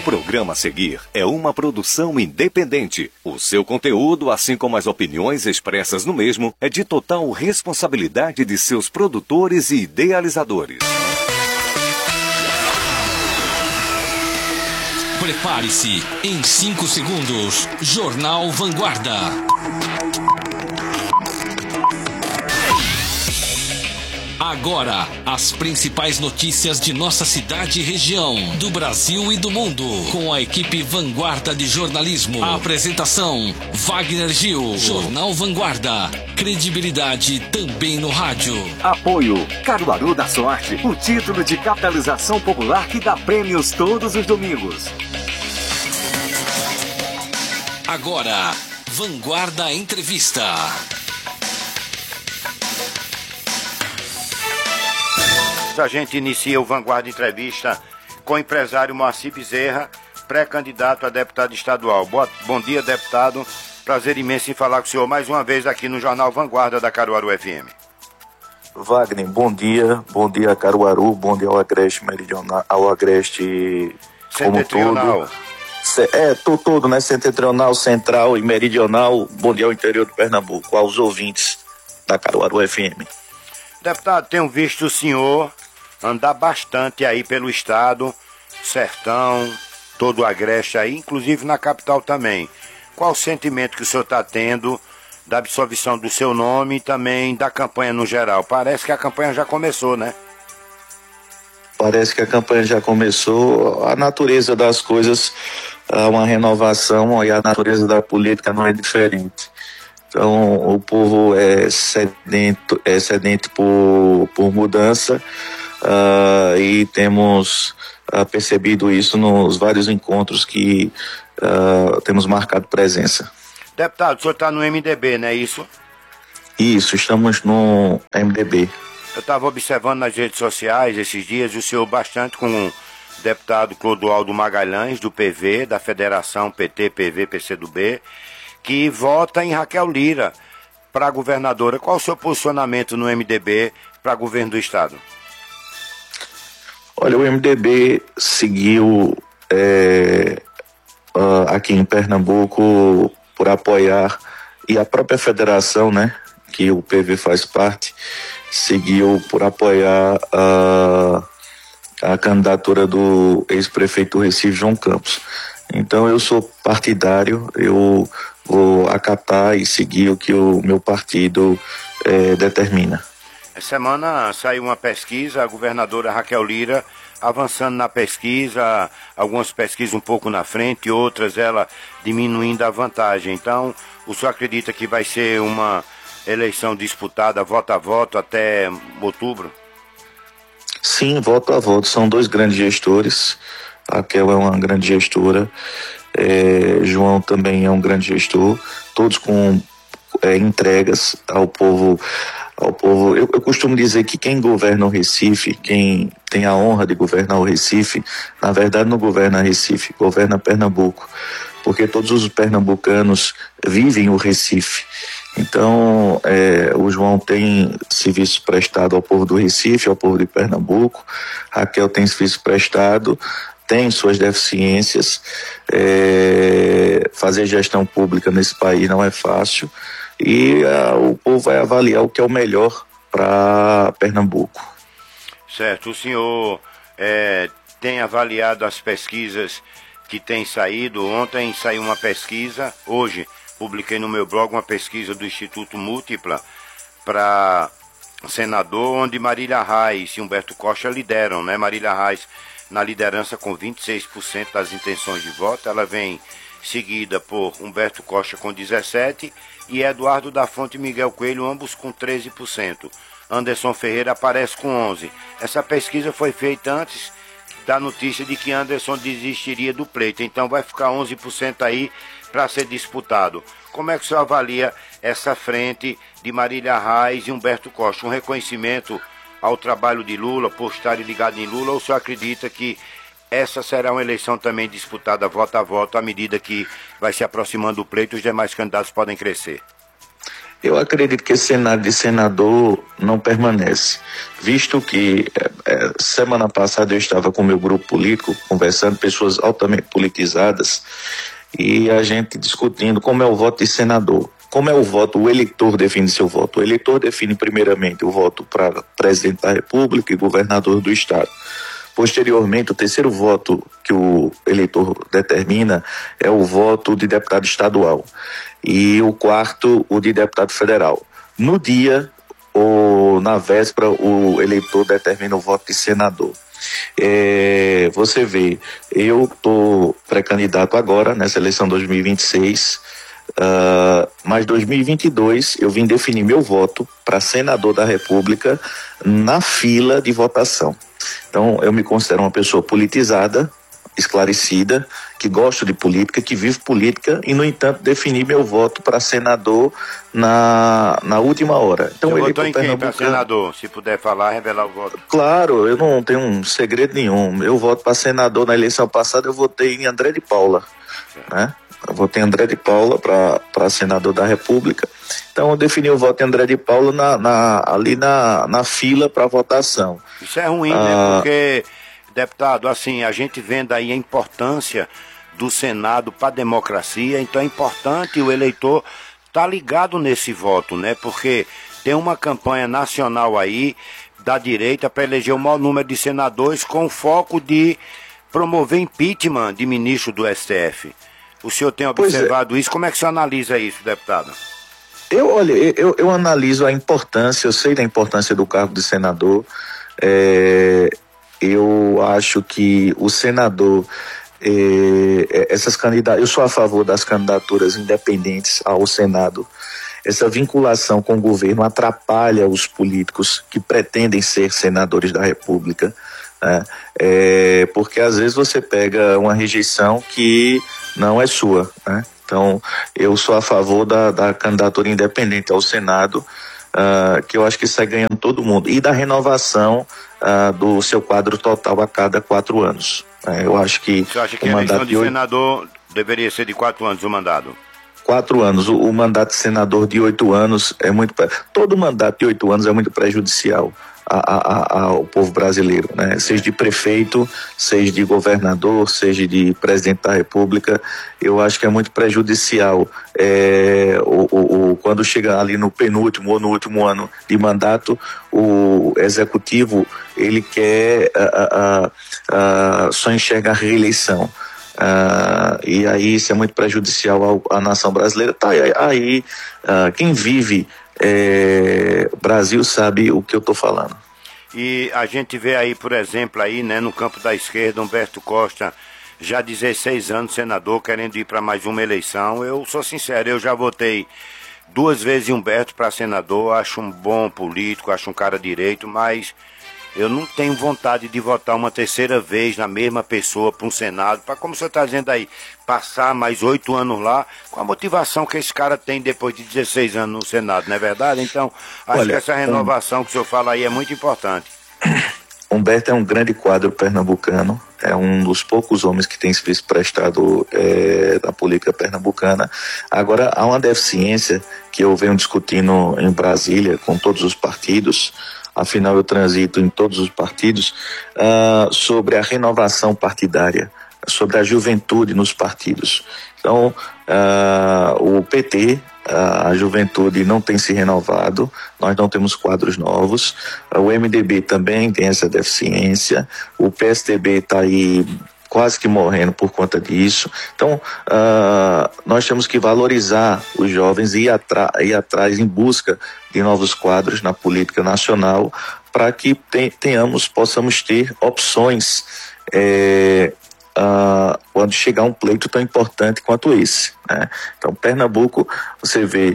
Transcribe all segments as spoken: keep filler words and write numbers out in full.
programa a seguir é uma produção independente. O seu conteúdo, assim como as opiniões expressas no mesmo, é de total responsabilidade de seus produtores e idealizadores. Prepare-se, em cinco segundos, Jornal Vanguarda. Agora, as principais notícias de nossa cidade e região, do Brasil e do mundo, com a equipe Vanguarda de Jornalismo. A apresentação, Wagner Gil. Jornal Vanguarda, credibilidade também no rádio. Apoio, Caruaru da Sorte, o título de capitalização popular que dá prêmios todos os domingos. Agora, Vanguarda Entrevista. A gente inicia o Vanguarda Entrevista com o empresário Moacir Bezerra, pré-candidato a deputado estadual. Boa, bom dia, deputado. Prazer imenso em falar com o senhor mais uma vez aqui no Jornal Vanguarda da Caruaru F M. Wagner, bom dia. Bom dia, Caruaru. Bom dia ao Agreste Meridional, ao Agreste como todo. É, tô todo, né? Setentrional, Central e Meridional. Bom dia ao interior do Pernambuco, aos ouvintes da Caruaru F M. Deputado, tenho visto o senhor andar bastante aí pelo estado, sertão, todo o Agreste aí, inclusive na capital também. Qual o sentimento que o senhor está tendo da absolvição do seu nome e também da campanha no geral? Parece que a campanha já começou, né? Parece que a campanha já começou. A natureza das coisas, há uma renovação, e a natureza da política não é diferente. Então, o povo é sedento, é sedento por, por mudança, uh, e temos uh, percebido isso nos vários encontros que uh, temos marcado presença. Deputado, o senhor está no M D B, não é isso? Isso, estamos no M D B. Eu estava observando nas redes sociais esses dias o senhor bastante com o deputado Clodoaldo Magalhães, do P V, da Federação P T, P V, P C do B, que vota em Raquel Lira para governadora. Qual o seu posicionamento no M D B para governo do estado? Olha, o M D B seguiu é, uh, aqui em Pernambuco por apoiar, e a própria federação, né, que o P V faz parte, seguiu por apoiar uh, a candidatura do ex-prefeito do Recife, João Campos. Então eu sou partidário, eu vou acatar e seguir o que o meu partido eh, determina. Essa semana saiu uma pesquisa, a governadora Raquel Lira avançando na pesquisa, algumas pesquisas um pouco na frente, outras ela diminuindo a vantagem. Então, o senhor acredita que vai ser uma eleição disputada voto a voto até outubro? Sim, voto a voto. São dois grandes gestores. A Raquel é uma grande gestora, é, João também é um grande gestor, todos com é, entregas ao povo. Ao povo. Eu, eu costumo dizer que quem governa o Recife, quem tem a honra de governar o Recife, na verdade não governa Recife, governa Pernambuco, porque todos os pernambucanos vivem o Recife. Então, é, o João tem serviço prestado ao povo do Recife, ao povo de Pernambuco. Raquel tem serviço prestado, tem suas deficiências. É, fazer gestão pública nesse país não é fácil, e a, o povo vai avaliar o que é o melhor para Pernambuco. Certo. O senhor é, tem avaliado as pesquisas que têm saído. Ontem saiu uma pesquisa, hoje publiquei no meu blog uma pesquisa do Instituto Múltipla para senador, onde Marília Reis e Humberto Costa lideram, né? Marília Reis na liderança com vinte e seis por cento das intenções de voto, ela vem seguida por Humberto Costa com dezessete por cento e Eduardo da Fonte e Miguel Coelho, ambos com treze por cento. Anderson Ferreira aparece com onze por cento. Essa pesquisa foi feita antes da notícia de que Anderson desistiria do pleito, então vai ficar onze por cento aí para ser disputado. Como é que o senhor avalia essa frente de Marília Reis e Humberto Costa? Um reconhecimento ao trabalho de Lula, por estarem ligados em Lula, ou o senhor acredita que essa será uma eleição também disputada voto a voto, à medida que vai se aproximando do pleito, os demais candidatos podem crescer? Eu acredito que esse cenário de senador não permanece, visto que é, é, semana passada eu estava com o meu grupo político, conversando, pessoas altamente politizadas, e a gente discutindo como é o voto de senador. Como é o voto, o eleitor define seu voto. O eleitor define primeiramente o voto para presidente da República e governador do estado. Posteriormente, o terceiro voto que o eleitor determina é o voto de deputado estadual. E o quarto, o de deputado federal. No dia ou na véspera, o eleitor determina o voto de senador. É, você vê, eu estou pré-candidato agora, nessa eleição dois mil e vinte e seis, uh, mas dois mil e vinte e dois eu vim definir meu voto para senador da República na fila de votação. Então, eu me considero uma pessoa politizada, esclarecida, que gosto de política, que vive política e, no entanto, defini meu voto para senador na, na última hora. Então, Você ele votou em quem para senador? Se puder falar, revelar o voto. Claro, eu não tenho um segredo nenhum. Eu voto para senador na eleição passada, eu votei em André de Paula, né? Eu votei em André de Paula para senador da República. Então, eu defini o voto em André de Paula na, na, ali na, na fila para votação. Isso é ruim, ah, né? Porque, deputado, assim, a gente vendo aí a importância do Senado para a democracia, então é importante o eleitor estar ligado nesse voto, né? Porque tem uma campanha nacional aí da direita para eleger o maior número de senadores com foco de promover impeachment de ministro do S T F. O senhor tem observado é. isso? Como é que o senhor analisa isso, deputado? Eu, olha, eu, eu analiso a importância, eu sei da importância do cargo de senador. É, eu acho que o senador, é, essas candidatas, eu sou a favor das candidaturas independentes ao Senado. Essa vinculação com o governo atrapalha os políticos que pretendem ser senadores da República, né? É, porque às vezes você pega uma rejeição que não é sua, né? Então, eu sou a favor da, da candidatura independente ao Senado, uh, que eu acho que sai ganhando todo mundo, e da renovação uh, do seu quadro total a cada quatro anos. Uh, eu acho que Você acha que a eleição de senador deveria ser de quatro anos o mandato? Quatro anos. O, o mandato de senador de oito anos é muito... Todo mandato de oito anos é muito prejudicial A, a, a, ao povo brasileiro, né? Seja de prefeito, seja de governador, seja de presidente da República, eu acho que é muito prejudicial. É, o, o, o, quando chega ali no penúltimo ou no último ano de mandato, o executivo, ele quer a, a, a, só enxerga a reeleição. Uh, e aí isso é muito prejudicial ao, à nação brasileira. Tá, aí, aí uh, quem vive é, Brasil sabe o que eu estou falando. E a gente vê aí, por exemplo, aí, né, no campo da esquerda, Humberto Costa, já dezesseis anos senador, querendo ir para mais uma eleição. Eu sou sincero, eu já votei duas vezes em Humberto para senador, acho um bom político, acho um cara direito, mas eu não tenho vontade de votar uma terceira vez na mesma pessoa para um Senado, para, como o senhor está dizendo aí, passar mais oito anos lá, com a motivação que esse cara tem depois de dezesseis anos no Senado, não é verdade? Então, acho Olha, que essa renovação um... que o senhor fala aí é muito importante. Humberto é um grande quadro pernambucano, é um dos poucos homens que tem se visto prestado é, na política pernambucana. Agora, há uma deficiência que eu venho discutindo em Brasília com todos os partidos, afinal eu transito em todos os partidos, uh, sobre a renovação partidária, sobre a juventude nos partidos. Então, uh, o P T, uh, a juventude não tem se renovado, nós não temos quadros novos, uh, o M D B também tem essa deficiência, o P S D B está aí quase que morrendo por conta disso. Então, uh, nós temos que valorizar os jovens e ir, ir atrás em busca de novos quadros na política nacional para que tenhamos, possamos ter opções é, uh, quando chegar um pleito tão importante quanto esse, né? Então, Pernambuco, você vê,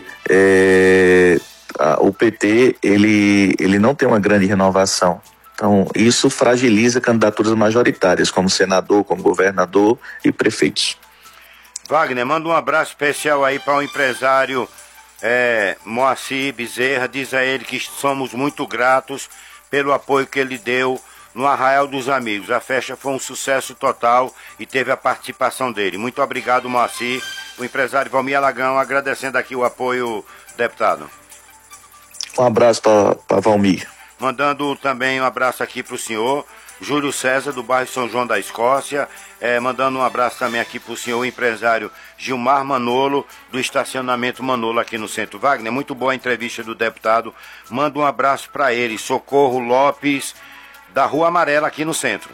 é, a, o P T, ele, ele não tem uma grande renovação. Então, isso fragiliza candidaturas majoritárias, como senador, como governador e prefeitos. Wagner, manda um abraço especial aí para o empresário é, Moacir Bezerra. Diz a ele que somos muito gratos pelo apoio que ele deu no Arraial dos Amigos. A festa foi um sucesso total e teve a participação dele. Muito obrigado, Moacir. O empresário Valmir Alagão agradecendo aqui o apoio, deputado. Um abraço para Valmir. Mandando também um abraço aqui para o senhor Júlio César, do bairro São João da Escócia, é, mandando um abraço também aqui para o senhor empresário Gilmar Manolo, do estacionamento Manolo aqui no Centro. Wagner, muito boa a entrevista do deputado, manda um abraço para ele, Socorro Lopes, da Rua Amarela aqui no Centro.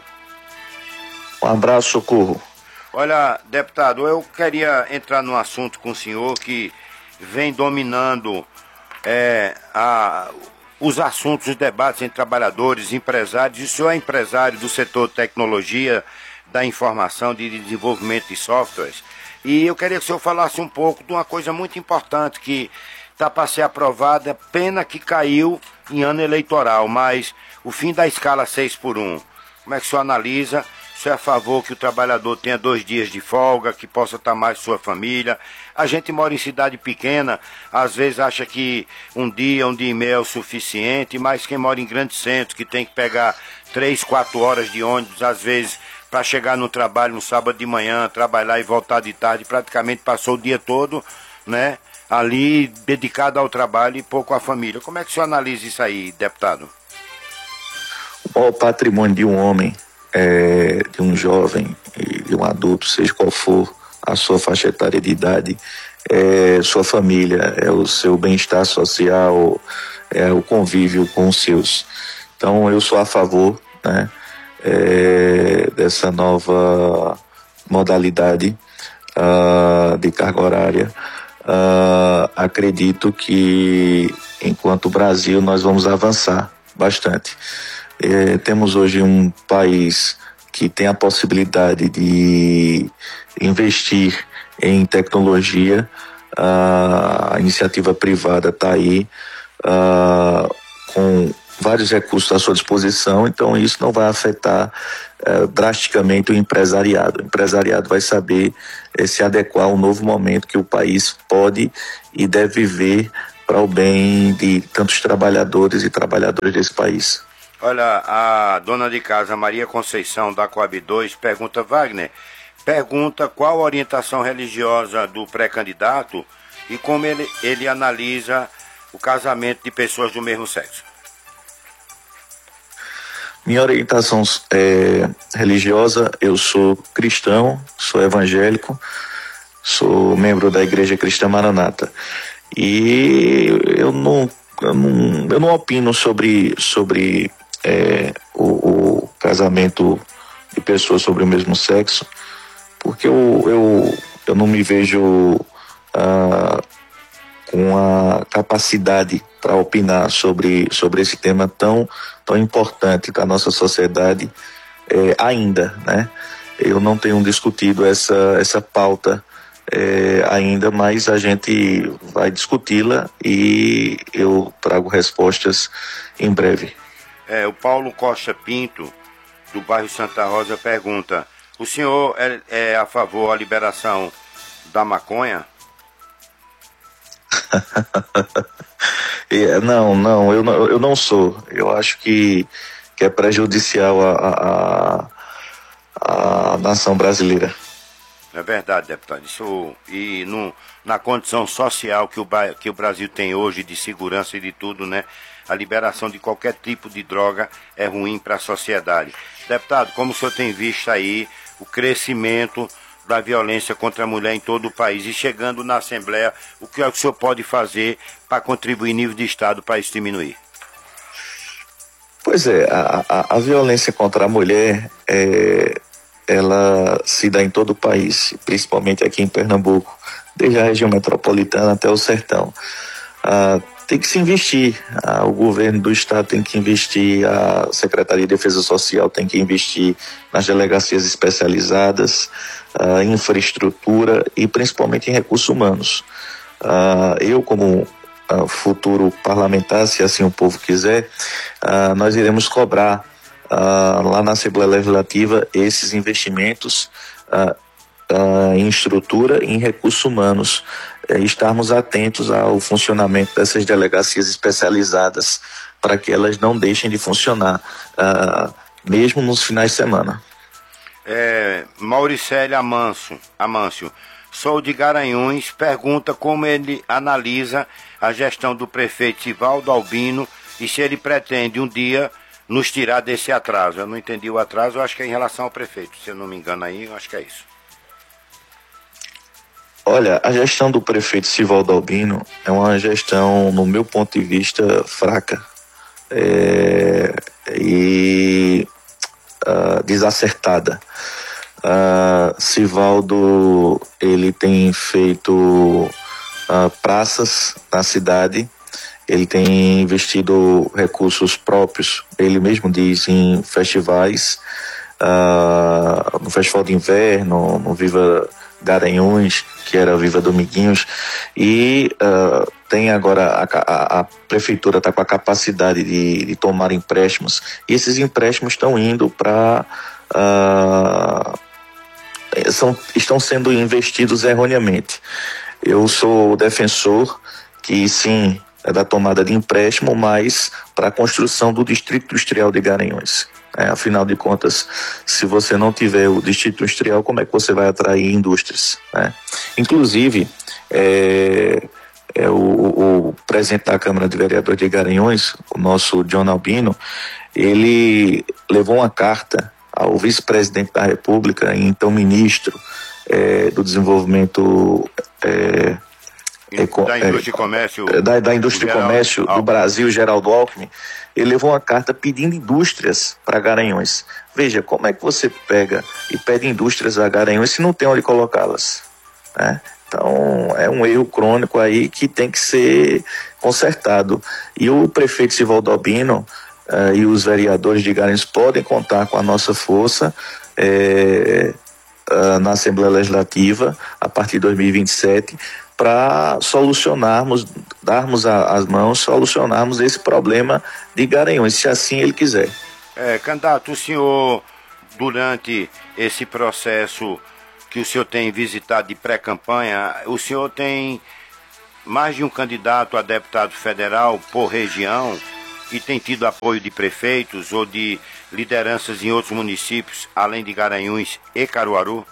Um abraço, Socorro. Olha, deputado, eu queria entrar num assunto com o senhor que vem dominando é, a... os assuntos, os debates entre trabalhadores, empresários, e o senhor é empresário do setor de tecnologia, da informação, de desenvolvimento de softwares, e eu queria que o senhor falasse um pouco de uma coisa muito importante que está para ser aprovada, pena que caiu em ano eleitoral, mas o fim da escala seis por um. Como é que o senhor analisa? O senhor é a favor que o trabalhador tenha dois dias de folga, que possa estar mais com sua família? A gente mora em cidade pequena, às vezes acha que um dia, um dia e meio é o suficiente, mas quem mora em grande centro, que tem que pegar três, quatro horas de ônibus, às vezes, para chegar no trabalho no sábado de manhã, trabalhar e voltar de tarde, praticamente passou o dia todo, né, ali dedicado ao trabalho e pouco à família. Como é que o senhor analisa isso aí, deputado? O patrimônio de um homem, é, de um jovem, de um adulto, seja qual for a sua faixa etária de idade, é sua família, é o seu bem-estar social, é o convívio com os seus. Então eu sou a favor, né, é, dessa nova modalidade uh, de carga horária. Uh, acredito que enquanto Brasil nós vamos avançar bastante. É, temos hoje um país que tem a possibilidade de investir em tecnologia, a iniciativa privada está aí uh, com vários recursos à sua disposição, então isso não vai afetar uh, drasticamente o empresariado. O empresariado vai saber uh, se adequar ao novo momento que o país pode e deve viver para o bem de tantos trabalhadores e trabalhadoras desse país. Olha, a dona de casa Maria Conceição da Coab dois pergunta, Wagner, pergunta qual a orientação religiosa do pré-candidato e como ele, ele analisa o casamento de pessoas do mesmo sexo. Minha orientação é, religiosa, eu sou cristão, sou evangélico, sou membro da Igreja Cristã Maranata. E eu não, eu não, eu não opino sobre, sobre é, o, o casamento de pessoas sobre o mesmo sexo, porque eu, eu, eu não me vejo ah, com a capacidade para opinar sobre, sobre esse tema tão, tão importante para a nossa sociedade é, ainda, né? Eu não tenho discutido essa, essa pauta é, ainda, mas a gente vai discuti-la e eu trago respostas em breve. É, o Paulo Costa Pinto, do bairro Santa Rosa, pergunta, o senhor é, é a favor da liberação da maconha? não, não eu, não, eu não sou. Eu acho que, que é prejudicial à a, a, a nação brasileira. É verdade, deputado. Isso, e no, na condição social que o, que o Brasil tem hoje, de segurança e de tudo, né? A liberação de qualquer tipo de droga é ruim para a sociedade. Deputado, como o senhor tem visto aí o crescimento da violência contra a mulher em todo o país e chegando na Assembleia, o que é que o senhor pode fazer para contribuir em nível de Estado para isso diminuir? Pois é, a, a, a violência contra a mulher, é, ela se dá em todo o país, principalmente aqui em Pernambuco, desde a região metropolitana até o sertão. Ah, tem que se investir, ah, o governo do estado tem que investir, a Secretaria de Defesa Social tem que investir nas delegacias especializadas, ah, infraestrutura e principalmente em recursos humanos. Ah, eu, como ah, futuro parlamentar, se assim o povo quiser, ah, nós iremos cobrar ah, lá na Assembleia Legislativa esses investimentos ah, ah, em estrutura e em recursos humanos. É, estarmos atentos ao funcionamento dessas delegacias especializadas para que elas não deixem de funcionar, uh, mesmo nos finais de semana. É, Mauricélia Amâncio, Amâncio, sou de Garanhuns, pergunta como ele analisa a gestão do prefeito Sivaldo Albino e se ele pretende um dia nos tirar desse atraso. Eu não entendi o atraso, eu acho que é em relação ao prefeito, se eu não me engano aí, eu acho que é isso. Olha, a gestão do prefeito Sivaldo Albino é uma gestão, no meu ponto de vista, fraca é, e uh, desacertada. Uh, Sivaldo, ele tem feito uh, praças na cidade, ele tem investido recursos próprios, ele mesmo diz, em festivais, uh, no Festival de Inverno, no Viva Garanhuns, que era Viva Dominguinhos, e uh, tem agora, a, a, a prefeitura está com a capacidade de, de tomar empréstimos, e esses empréstimos estão indo para... Uh, são, estão sendo investidos erroneamente. Eu sou defensor que sim, é da tomada de empréstimo, mas para a construção do Distrito Industrial de Garanhuns. É, afinal de contas, se você não tiver o Distrito Industrial, como é que você vai atrair indústrias? Né? Inclusive, é, é o, o presidente da Câmara de Vereadores de Garanhuns, o nosso John Albino, ele levou uma carta ao vice-presidente da República, e então ministro é, do Desenvolvimento... É, da Indústria e Comércio, da, da Indústria e Comércio do Brasil, Geraldo Alckmin, ele levou uma carta pedindo indústrias para Garanhuns. Veja, como é que você pega e pede indústrias a Garanhuns se não tem onde colocá-las? Né? Então, é um erro crônico aí que tem que ser consertado. E o prefeito Sivaldo Albino uh, e os vereadores de Garanhuns podem contar com a nossa força é, uh, na Assembleia Legislativa a partir de dois mil e vinte e sete, para solucionarmos, darmos a, as mãos, solucionarmos esse problema de Garanhuns, se assim ele quiser. É, candidato, o senhor, durante esse processo que o senhor tem visitado de pré-campanha, o senhor tem mais de um candidato a deputado federal por região e tem tido apoio de prefeitos ou de lideranças em outros municípios, além de Garanhuns e Caruaru?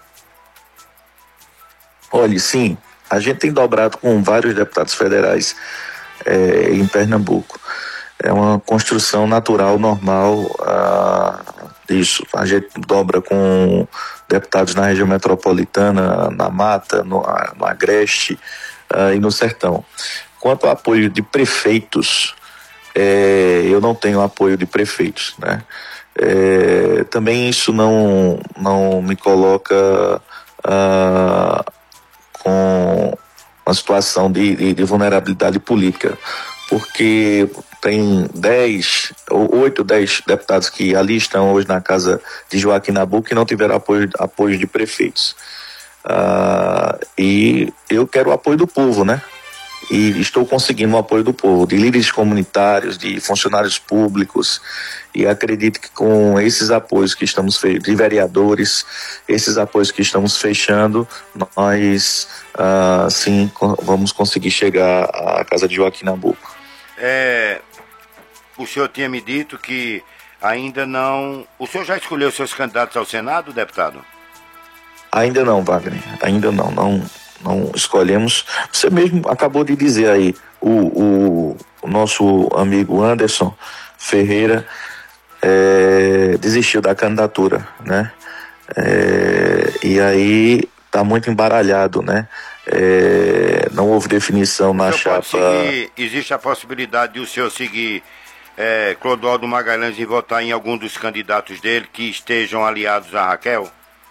Olha, sim. A gente tem dobrado com vários deputados federais é, em Pernambuco. É uma construção natural, normal ah, disso. A gente dobra com deputados na região metropolitana, na Mata, no, no Agreste ah, e no Sertão. Quanto ao apoio de prefeitos, é, eu não tenho apoio de prefeitos, né? É, também isso não, não me coloca... Ah, com uma situação de, de, de vulnerabilidade política, porque tem dez, ou oito, dez deputados que ali estão hoje na casa de Joaquim Nabuco que não tiveram apoio, apoio de prefeitos. Ah, e eu quero o apoio do povo, né? E estou conseguindo o apoio do povo, de líderes comunitários, de funcionários públicos, e acredito que com esses apoios que estamos fechando, de vereadores, esses apoios que estamos fechando, nós ah, sim vamos conseguir chegar à casa de Joaquim Nabuco. É, o senhor tinha me dito que ainda não... O senhor já escolheu seus candidatos ao Senado, deputado? Ainda não, Wagner, ainda não, não... não escolhemos. Você mesmo acabou de dizer aí, o, o, o nosso amigo Anderson Ferreira é, desistiu da candidatura, né? É, e aí tá muito embaralhado, né? É, não houve definição na chapa. Seguir, existe a possibilidade de o senhor seguir é, Clodoaldo Magalhães e votar em algum dos candidatos dele que estejam aliados a Raquel?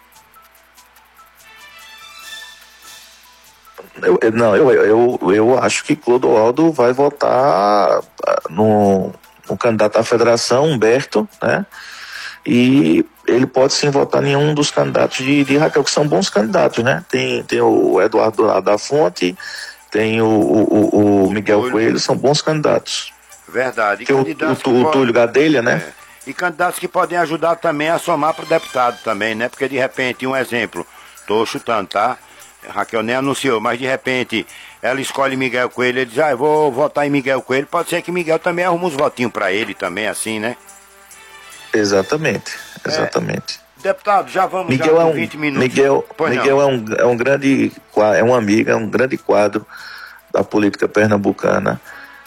Eu, eu, não, eu, eu, eu acho que Clodoaldo vai votar no, no candidato à federação, Humberto, né? E ele pode sim votar em um dos candidatos de, de Raquel, que são bons candidatos, né? Tem, tem o Eduardo da Fonte, tem o, o, o Miguel Coelho. Coelho, são bons candidatos. Verdade. E tem o, o, o Túlio Gadelha, né? É. E candidatos que podem ajudar também a somar para o deputado também, né? Porque de repente, um exemplo, tô chutando, tá? Raquel nem anunciou, mas de repente ela escolhe Miguel Coelho, ele diz, ah, eu vou votar em Miguel Coelho, pode ser que Miguel também arruma uns votinhos pra ele também, assim, né? Exatamente, exatamente. É, Deputado, já vamos Miguel já é com um, vinte minutos. Miguel, Pois Miguel não. é um, é um grande, é um amigo, é um grande quadro da política pernambucana,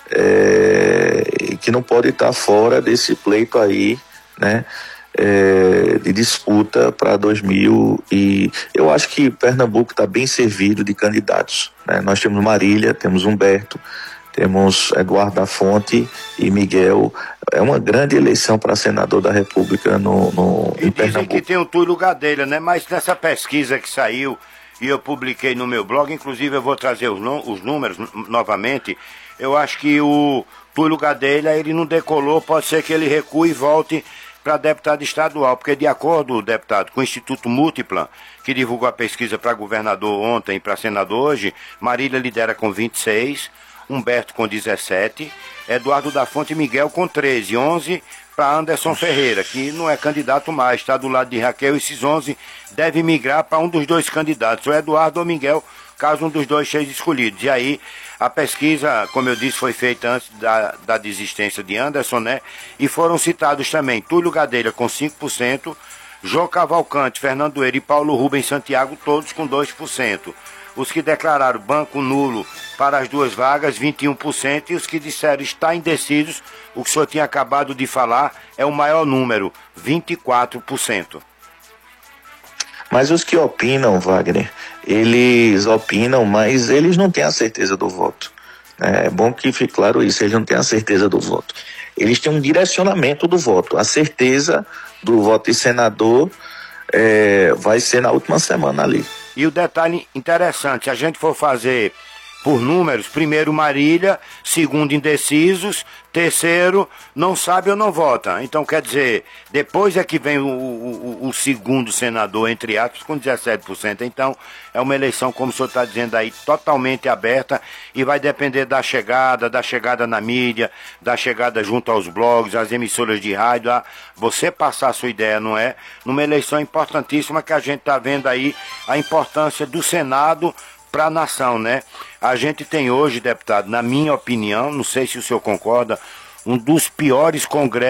é, que não pode estar fora desse pleito aí, né, é, de disputa para dois mil e eu acho que Pernambuco está bem servido de candidatos, né? Nós temos Marília, temos Humberto, temos Eduardo da Fonte e Miguel. É uma grande eleição para senador da República no, no, E em dizem Pernambuco. que tem o Túlio Gadelha, né? Mas nessa pesquisa que saiu, e eu publiquei no meu blog, inclusive eu vou trazer os, os números novamente, eu acho que o Túlio Gadelha, ele não decolou, pode ser que ele recue e volte para deputado estadual, porque de acordo, deputado, com o Instituto Múltipla, que divulgou a pesquisa para governador ontem e para senador hoje, Marília lidera com vinte e seis, Humberto com dezessete, Eduardo da Fonte e Miguel com treze, onze para Anderson Ferreira, que não é candidato mais, está do lado de Raquel, esses onze devem migrar para um dos dois candidatos, ou Eduardo ou Miguel, caso um dos dois seja escolhido. E aí, a pesquisa, como eu disse, foi feita antes da, da desistência de Anderson, né? E foram citados também Túlio Gadelha com cinco por cento, João Cavalcante, Fernando Eira e Paulo Rubens Santiago, todos com dois por cento. Os que declararam banco nulo para as duas vagas, vinte e um por cento, e os que disseram está indecisos, o que o senhor tinha acabado de falar, é o maior número, vinte e quatro por cento. Mas os que opinam, Wagner, eles opinam, mas eles não têm a certeza do voto. É bom que fique claro isso, eles não têm a certeza do voto. Eles têm um direcionamento do voto. A certeza do voto de senador é, vai ser na última semana ali. E o detalhe interessante, se a gente for fazer por números, primeiro Marília, segundo indecisos, terceiro não sabe ou não vota. Então quer dizer, depois é que vem o, o, o segundo senador, entre aspas, com dezessete por cento. Então é uma eleição, como o senhor está dizendo aí, totalmente aberta e vai depender da chegada, da chegada na mídia, da chegada junto aos blogs, às emissoras de rádio, a você passar a sua ideia, não é? Numa eleição importantíssima que a gente está vendo aí a importância do Senado para a nação, né? A gente tem hoje, deputado, na minha opinião, não sei se o senhor concorda, um dos piores congressos